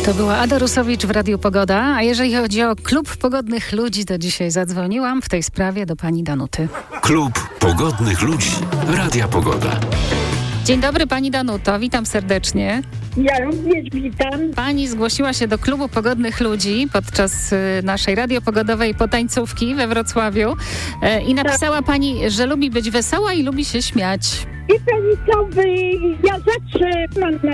To była Ada Rusowicz w Radiu Pogoda, a jeżeli chodzi o Klub Pogodnych Ludzi, to dzisiaj zadzwoniłam w tej sprawie do pani Danuty. Klub Pogodnych Ludzi Radia Pogoda. Dzień dobry pani Danuto, witam serdecznie. Ja również witam. Pani zgłosiła się do Klubu Pogodnych Ludzi podczas naszej radiopogodowej potańcówki we Wrocławiu i napisała pani, że lubi być wesoła i lubi się śmiać. I pani co, ja zawsze mam na